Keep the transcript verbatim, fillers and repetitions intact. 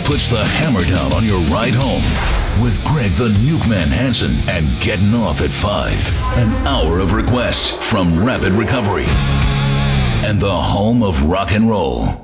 puts the hammer down on your ride home with Greg the Nukeman Hansen and Getting Off at five. An hour of requests from Rapid Recovery and the home of rock and roll.